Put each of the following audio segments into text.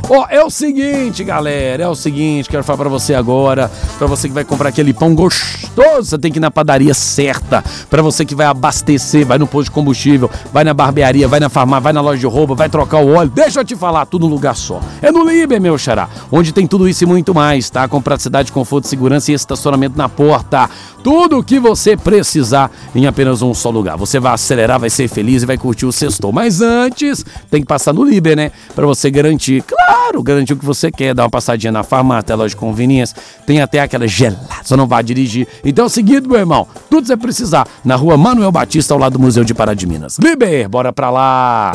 Ó, é o seguinte, galera, quero falar pra você agora, pra você que vai comprar aquele pão gostoso, você tem que ir na padaria certa, pra você que vai abastecer, vai no posto de combustível, vai na barbearia, vai na farmácia, vai na loja de roupa, vai trocar o óleo, deixa eu te falar, tudo num lugar só. É no Liber, meu xará, onde tem tudo isso e muito mais, tá? Com praticidade, conforto, segurança e estacionamento na porta. Tudo o que você precisar em apenas um só lugar. Você vai acelerar, vai ser feliz e vai curtir o sextou. Mas antes, tem que passar no Liber, né? Pra você garantir, claro, garantir o que você quer. Dar uma passadinha na farmácia, até a loja de conveniência. Tem até aquela gelada, só não vai dirigir. Então é o seguinte, meu irmão, tudo que você precisar. Na rua Manuel Batista, ao lado do Museu de Pará de Minas. Liber, bora pra lá!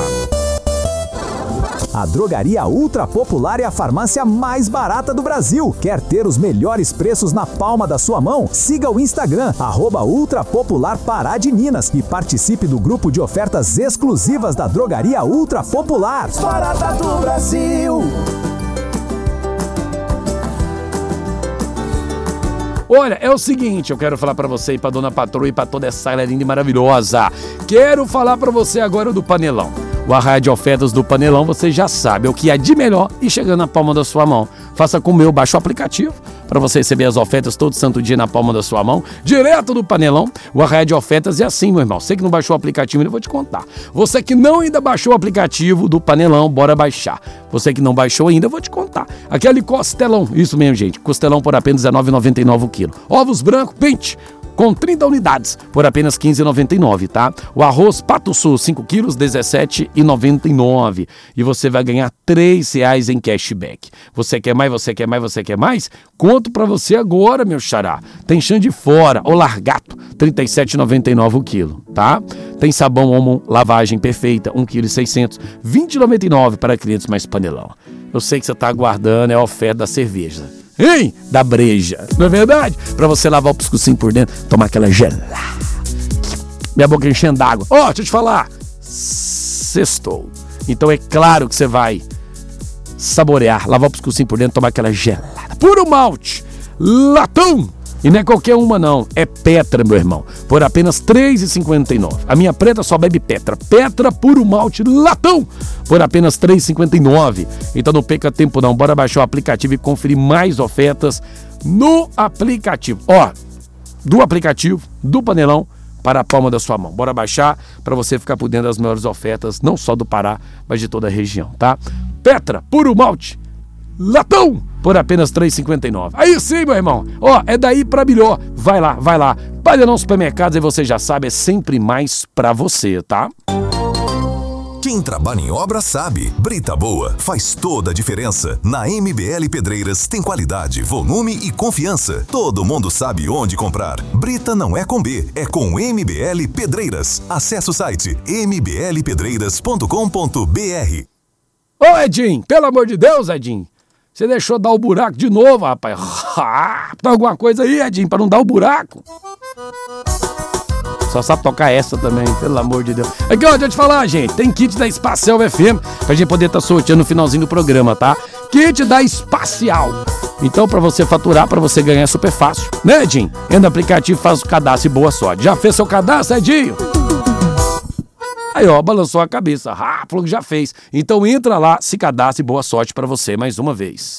A Drogaria Ultra Popular é a farmácia mais barata do Brasil. Quer ter os melhores preços na palma da sua mão? Siga o Instagram, @Ultra Popular Pará de Minas e participe do grupo de ofertas exclusivas da Drogaria Ultra Popular. Barata do Brasil. Olha, é o seguinte, eu quero falar pra você e pra dona patroa e pra toda essa área linda e maravilhosa. Quero falar pra você agora do Panelão. O arraio de ofertas do Panelão, você já sabe, é o que há de melhor e chegando na palma da sua mão. Faça como eu, baixe o aplicativo para você receber as ofertas todo santo dia na palma da sua mão, direto do Panelão. O arraio de ofertas é assim, meu irmão. Você que não baixou o aplicativo, eu vou te contar. Você que não ainda baixou o aplicativo do Panelão, bora baixar. Você que não baixou ainda, eu vou te contar. Aquele costelão, isso mesmo, gente, costelão por apenas R$19,99 o quilo. Ovos brancos, pente, com 30 unidades, por apenas R$15,99, tá? O arroz Pato Sul, 5 quilos, R$17,99. E você vai ganhar R$3 em cashback. Você quer mais, você quer mais, você quer mais? Conto pra você agora, meu xará. Tem chã de fora, ou largato, R$37,99 o quilo, tá? Tem sabão Omo lavagem perfeita, 1,6 kg, R$20,99 para clientes mais Panelão. Eu sei que você tá aguardando, é a oferta da cerveja. Hein? Da breja, não é verdade? Pra você lavar o pescocinho por dentro, tomar aquela gelada. Minha boca enchendo d'água. Ó, deixa eu te falar. Sextou. Então é claro que você vai saborear, lavar o pescocinho por dentro, tomar aquela gelada. Puro malte, latão. E não é qualquer uma não, é Petra, meu irmão, por apenas R$3,59. A minha preta só bebe Petra. Petra puro malte latão, por apenas R$3,59. Então não perca tempo não, bora baixar o aplicativo e conferir mais ofertas no aplicativo. Ó, do aplicativo, do Panelão, para a palma da sua mão. Bora baixar para você ficar por dentro das melhores ofertas, não só do Pará, mas de toda a região, tá? Petra puro malte latão, por apenas R$3,59. Aí sim, meu irmão. Ó, é daí pra melhor. Vai lá, vai lá. Panelão Supermercados, e você já sabe, é sempre mais pra você, tá? Quem trabalha em obra sabe. Brita boa faz toda a diferença. Na MBL Pedreiras tem qualidade, volume e confiança. Todo mundo sabe onde comprar. Brita não é com B, é com MBL Pedreiras. Acesse o site mblpedreiras.com.br. Ô, Edinho, pelo amor de Deus, Edinho. Você deixou dar o buraco de novo, rapaz. Tem alguma coisa aí, Edinho, pra não dar o buraco? Só sabe tocar essa também, pelo amor de Deus. Aqui, ó, deixa eu te falar, gente. Tem kit da Espacial FM pra gente poder estar sorteando no finalzinho do programa, tá? Kit da Espacial. Então, pra você faturar, pra você ganhar é super fácil. Né, Edinho? Entra no aplicativo, faz o cadastro e boa sorte. Já fez seu cadastro, Edinho? Aí, ó, balançou a cabeça. Falou que já fez. Então entra lá, se cadastre e boa sorte pra você mais uma vez.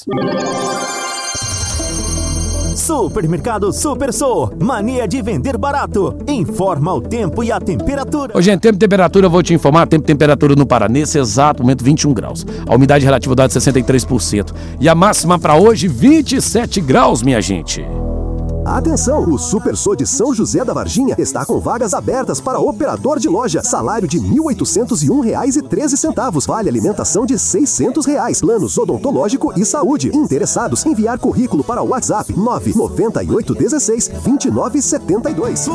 Supermercado Super Sou. Mania de vender barato. Informa o tempo e a temperatura. Ô, gente, tempo e temperatura, eu vou te informar. Tempo e temperatura no Pará, nesse exato momento, 21 graus. A umidade relativa do ar de 63%. E a máxima pra hoje, 27 graus, minha gente. Atenção, o Super Sou de São José da Varginha está com vagas abertas para operador de loja. Salário de R$ 1.801,13. Vale alimentação de R$ 600. Planos odontológico e saúde. Interessados, enviar currículo para o WhatsApp 998162972.